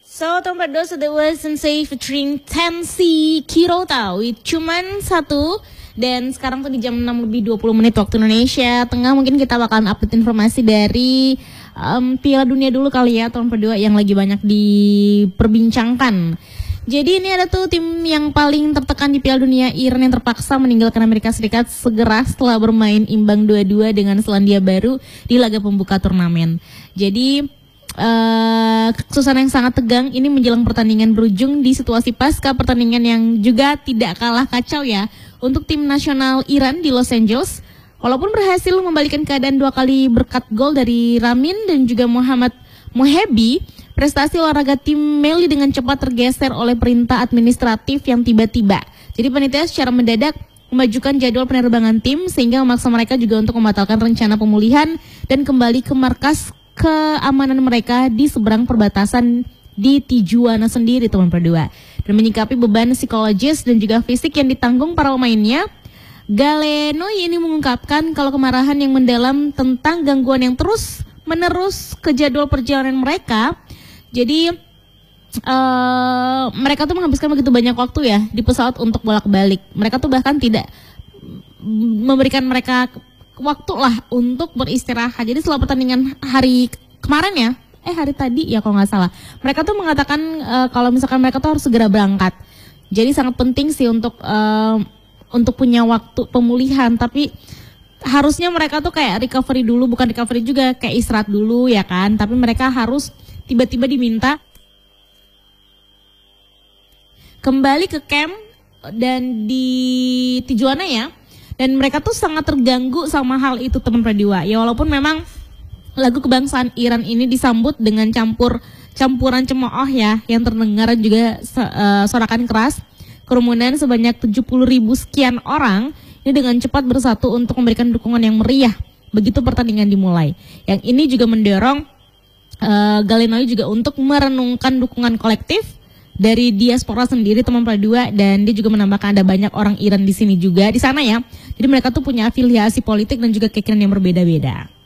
So, tempat dos the was Sensei featuring Tensi Kirota with cuman satu. Dan sekarang tuh di jam 6 lebih 20 menit waktu Indonesia Tengah. Mungkin kita bakalan update informasi dari Piala Dunia dulu kali ya, tahun kedua yang lagi banyak diperbincangkan. Jadi ini ada tuh tim yang paling tertekan di Piala Dunia, Iran yang terpaksa meninggalkan Amerika Serikat segera setelah bermain imbang 2-2 dengan Selandia Baru di laga pembuka turnamen. Jadi suasana yang sangat tegang ini menjelang pertandingan berujung di situasi pasca pertandingan yang juga tidak kalah kacau ya untuk tim nasional Iran di Los Angeles. Walaupun berhasil membalikkan keadaan 2 kali berkat gol dari Ramin dan juga Muhammad Mohebi, prestasi olahraga tim Meli dengan cepat tergeser oleh perintah administratif yang tiba-tiba. Jadi panitia secara mendadak memajukan jadwal penerbangan tim sehingga memaksa mereka juga untuk membatalkan rencana pemulihan dan kembali ke markas keamanan mereka di seberang perbatasan di Tijuana sendiri, teman berdua. Dan menyikapi beban psikologis dan juga fisik yang ditanggung para pemainnya, Galeno ini mengungkapkan kalau kemarahan yang mendalam tentang gangguan yang terus menerus ke jadwal perjalanan mereka. Jadi mereka tuh menghabiskan begitu banyak waktu ya di pesawat untuk bolak-balik. Mereka tuh bahkan tidak memberikan mereka waktu lah untuk beristirahat. Jadi setelah pertandingan hari kemarin ya, hari tadi ya kalau nggak salah, mereka tuh mengatakan kalau misalkan mereka tuh harus segera berangkat. Jadi sangat penting sih untuk punya waktu pemulihan. Tapi harusnya mereka tuh kayak recovery dulu, bukan recovery juga, kayak istirahat dulu ya kan. Tapi mereka harus tiba-tiba diminta kembali ke camp dan di Tijuana ya. Dan mereka tuh sangat terganggu sama hal itu, teman Pradiwa. Ya walaupun memang lagu kebangsaan Iran ini disambut dengan campuran cemooh ya, yang terdengar juga sorakan keras. Kerumunan sebanyak 70.000 sekian orang ini dengan cepat bersatu untuk memberikan dukungan yang meriah begitu pertandingan dimulai. Yang ini juga mendorong Galeno juga untuk merenungkan dukungan kolektif dari diaspora sendiri, teman Pradua, dan dia juga menambahkan ada banyak orang Iran di sini juga, di sana ya. Jadi mereka tuh punya afiliasi politik dan juga keyakinan yang berbeda-beda.